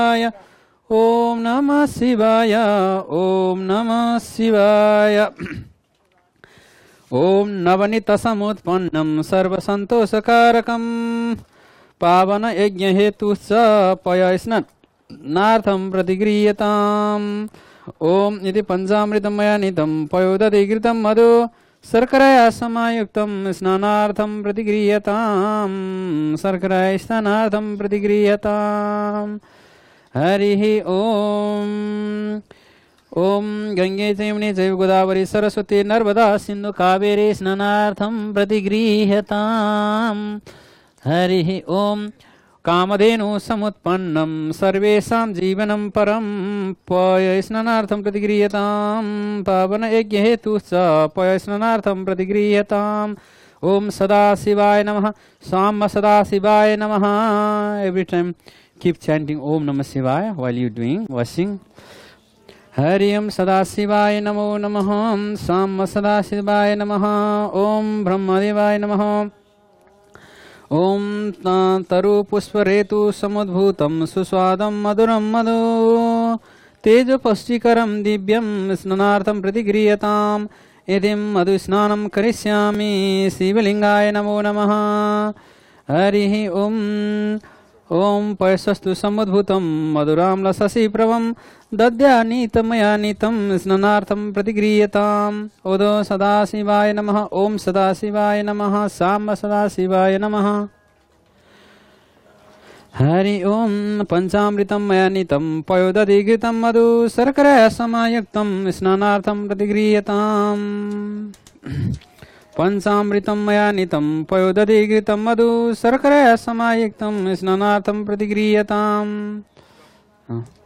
ओम नमः शिवाय ओम नमः शिवाय। ओम नवनीत समुत्पन्नं सर्वसंतोषकारकं पावन यज्ञ हेतुश्च पयस्नानार्थं प्रतिगृह्यताम्। ओम इति पंचामृतं मया नीतं पयोदधिकृतं मधु शर्करया समायुक्तं स्नानार्थं प्रतिगृह्यताम्। शर्करया स्नानार्थं प्रतिगृह्यताम्। हरिः ओम। ओम गंगे चैमने चैव गोदावरी सरस्वती नर्मदा सिंधु कावेरी स्नानार्थं प्रतिगृह्यताम्। हरिः ओम। कामधेनु समुत्पन्नं सर्वेषां जीवनं परं पय स्नानार्थं प्रतिगृह्यताम्। पावन यज्ञ हेतुश्च पय स्नानार्थं प्रतिगृह्यताम्। ओम सदाशिवाय नमः साम सदाशिवाय नमः। Every time keep chanting Om Namah Shivaya while you doing washing. Hari Om Sadashivaye Namo Namaha. Sam Sadashivaye Namaha. Om Brahmadevaya Namaha. Om Taru Pushparetu Samudbhutam Suswadam Maduram Madhu Tejo Pastikaram Divyam Snanartham Pratigriyatam. Edim Madhu Snanam Karishyami Sivalingaya Namo Namaha. Harihi Om. Om पयस्वस्तु समुद्भूतं मधुरां लससि प्रभं दद्यानीतमया नीतं स्नानार्थं प्रतिगृह्यताम्। ओदो सदाशिवाय नमः। ओम सदाशिवाय नमः। साम्ब सदाशिवाय नमः। हरि ओम पंचामृतं मया नीतं पयोदधिकृतं मधु शर्करया समायुक्तं स्नानार्थं प्रतिगृह्यताम्। पंचामृतं मया नीतं पयोदधिकृतं मधु शर्करया समायुक्तं स्नानार्थं प्रतिगृह्यताम्।